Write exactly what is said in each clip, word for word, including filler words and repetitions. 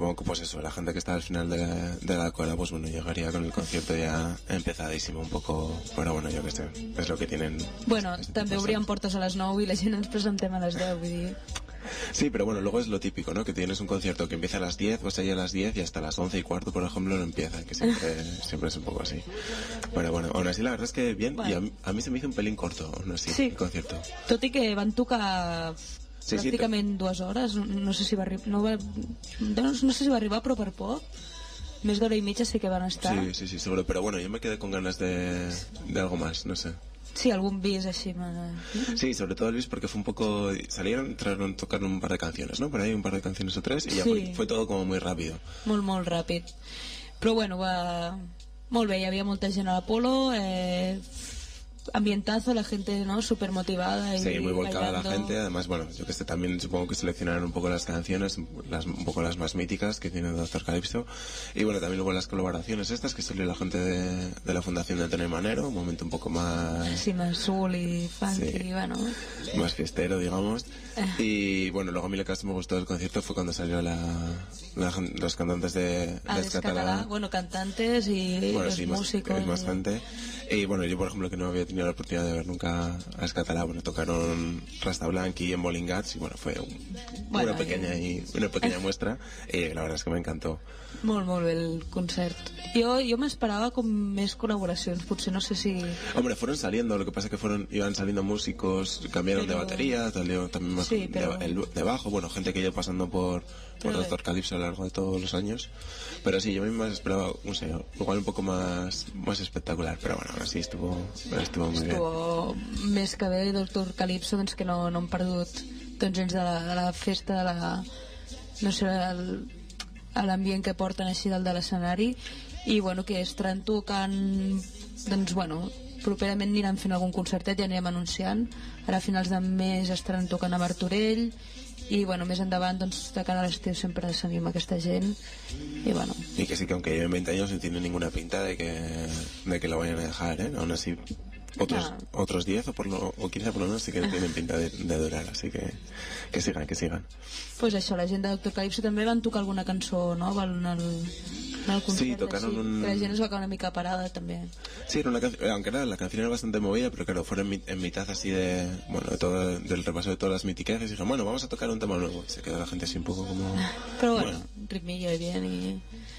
supongo que pues eso, la gente que está al final de la, de la cola, pues bueno, llegaría con el concierto ya empezadísimo un poco, però bueno, jo que sé, és lo que tienen. Bueno, també obríem portes a les nou i la gent ens presentem a les deu, vull dir... Sí, pero bueno, luego es lo típico, ¿no? Que tienes un concierto que empieza a las diez, vas allá a las diez y hasta las once y cuarto, por ejemplo, no empieza, que siempre, siempre es un poco así. Pero bueno, aún así la verdad es que bien, bueno. Y a mí, a mí se me hizo un pelín corto, aún así, sí. El concierto. Tot i que van tocar sí, pràcticament sí, dues hores, no sé si va arribar, no, va, no, no sé si va arribar, però per poc. Més d'hora i mitja sí que van estar. Sí, sí, sí, seguro, pero bueno, yo me quedé con ganas de, de algo más, no sé. Sí, algún bis así más... Sí, sobre todo el bis porque fue un poco... Salieron, entraron, tocaron un par de canciones, ¿no? Por ahí un par de canciones o tres y ya sí. fue, fue todo como muy rápido. Molt, molt ràpid. Però bueno, va... Molt bé, hi havia molta gent a l'Apolo, eh... ambientazo, la gente, ¿no? Súper motivada y sí, muy volcada bailando. La gente, además, bueno, yo que sé, también supongo que seleccionaron un poco las canciones, las, un poco las más míticas que tiene Doctor Calypso, y bueno, también luego las colaboraciones estas que salió la gente de, de la Fundación de Antonio Manero, un momento un poco más... Sí, más soul y funky, sí, bueno... más fiestero, digamos, eh. Y bueno, luego a mí lo que más me gustó del concierto fue cuando salió la, la los cantantes de ah, Descatalá, bueno, cantantes y bueno, los sí, músicos. Más, más gente. Y bueno, yo por ejemplo que no había tenido la oportunidad de ver nunca a Descatalá, bueno, tocaron Rasta Blanqui en Bolingats y bueno, fue un, bueno, una pequeña y una pequeña muestra y la verdad es que me encantó. Molt, molt bé el concert. Jo, jo m'esperava com més col·laboracions, potser no sé si... Hombre, fueron saliendo, lo que pasa es que fueron, iban saliendo músicos, cambiaron pero... de batería, salió también más sí, pero... de, el, de bajo, bueno, gente que iba pasando por, por Doctor Calypso a lo largo de todos los años. Pero sí, yo mismo esperaba, no sé, igual un poco más, más espectacular, pero bueno, así estuvo, estuvo muy estuvo bien. Estuvo més que bé, Doctor Calypso, doncs que no, no han perdut doncs gens de la, de la festa, de la... no sé, el... a l'ambient que porten així dalt de l'escenari i bueno, que estaran tocant doncs bueno, properament aniran fent algun concertet, ja anirem anunciant ara a finals de mes estaran tocant a Martorell i bueno, més endavant doncs de cara a l'estiu sempre s'anima aquesta gent y bueno. Y que sí que aunque lleven veinte años no tiene ninguna pinta de que, de que lo vayan a dejar, ¿eh? Aún así otros, no. otros diez o, por lo, o quince por lo menos sí que tienen pinta de, de durar, así que que sigan, que sigan. Pues això, la gent de Doctor Calypso també van tocar alguna cançó nova en el, en el concert, sí, tocaron un... la gent es va quedar una mica parada también. Sí, era una canción, aunque era, la canción era bastante movida, pero claro, fueron en, en mitad así de, bueno, de todo, del repaso de todas las mitiqueces y dijeron, bueno, vamos a tocar un tema nuevo, y se quedó la gente así un poco como... Però bueno, bueno. ritmillo i bien i...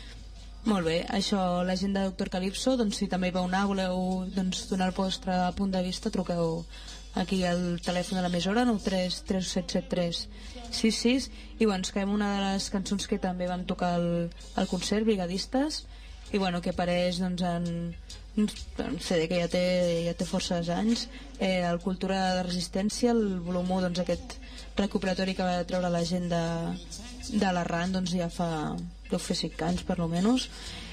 Molt bé, això, la gent de Doctor Calypso, doncs si també hi veu anar, voleu doncs, donar el vostre punt de vista, truqueu aquí al telèfon de l'emissora nou tres tres set set tres sis sis i bueno, ens quedem una de les cançons que també van tocar al, al concert, Brigadistes, i bueno, que apareix doncs en un C D que ja té, ja té forces anys, eh, el Cultura de Resistència, el volum u, doncs aquest recuperatori que va treure la gent de, de l'Arran, doncs ja fa deu fer cinc anys per lo menys,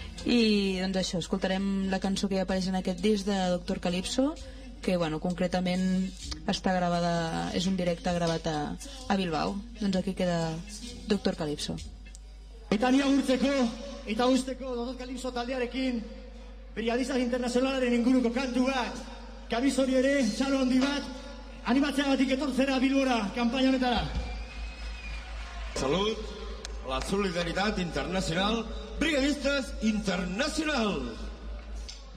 i doncs això, escoltarem la cançó que ja apareix en aquest disc de Doctor Calypso, que bueno, concretament està gravada, és un directe gravat a, a Bilbao. Doncs aquí queda Doctor Calypso. Eta ni agurtzeko eta usteko Doctor Calypso taldearekin Brigadistas Internazionalaren inguruko kantu bat, kabizori ere txalo handi bat, animatzeagatik etortzera Bilbora kanpaina honetara. Salut, la solidaritat internacional, Brigadistas Internacional.